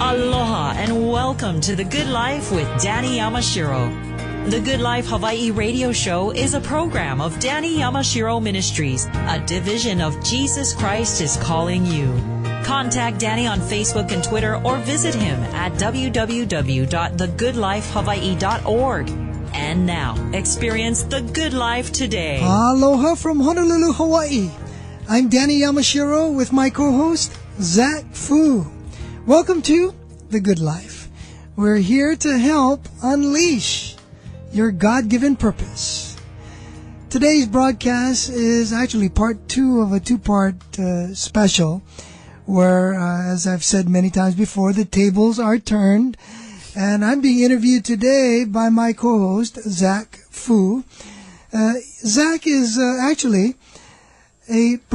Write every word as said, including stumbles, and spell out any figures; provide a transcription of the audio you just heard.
Aloha and welcome to The Good Life with Danny Yamashiro. The Good Life Hawaii radio show is a program of Danny Yamashiro Ministries, a division of Jesus Christ is Calling You. Contact Danny on Facebook and Twitter or visit him at w w w dot the good life hawaii dot org. And now, experience the good life today. Aloha from Honolulu, Hawaii. I'm Danny Yamashiro with my co-host, Zach Fu. Welcome to The Good Life. We're here to help unleash your God-given purpose. Today's broadcast is actually part two of a two-part uh, special where, uh, as I've said many times before, the tables are turned. And I'm being interviewed today by my co-host, Zach Fu. Uh, Zach is uh, actually a